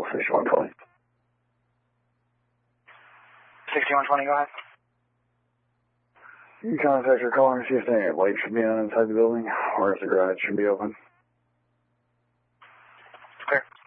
6120. 6120, go ahead. You contact your caller and see if any lights should be on inside the building, or if the garage should be open. Clear.